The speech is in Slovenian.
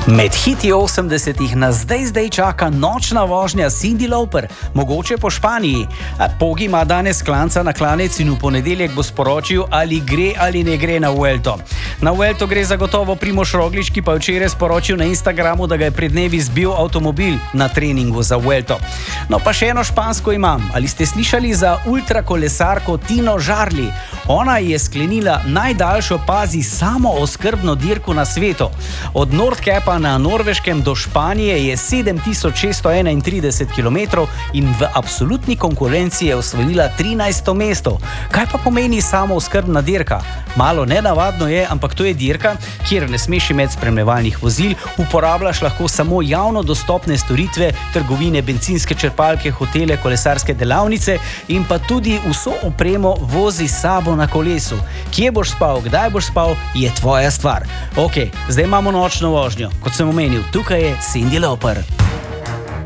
Med hiti 80-ih nas zdaj čaka nočna vožnja Cyndi Lauper, mogoče po Španiji. Pogi ima danes klanca na klanec in v ponedeljek bo sporočil, ali gre ali ne gre na Vuelto. Na Vuelto gre zagotovo Primož Roglič, ki pa je včeraj sporočil na Instagramu, da ga je pred dnevi zbil avtomobil na treningu za Vuelto. No pa še eno špansko imam. Ali ste slišali za ultrakolesarko Tino Žarli? Ona je sklenila najdaljšo, pazi, samooskrbno dirko na svetu. Od Nordkapa na Norveškem do Španije je 7631 km in v absolutni konkurenci je osvojila 13. mesto. Kaj pa pomeni samooskrbna dirka? Malo nenavadno je, ampak to je dirka, kjer ne smeš imeti spremljevalnih vozil, uporabljaš lahko samo javno dostopne storitve, trgovine, bencinske črpalke, hotele, kolesarske delavnice in pa tudi vso opremo vozi s sabo na kolesu. Kje boš spal, kdaj boš spal, je tvoja stvar. Ok, zdaj imamo nočno vožnjo. Kot sem omenil, tukaj je Cyndi Lauper.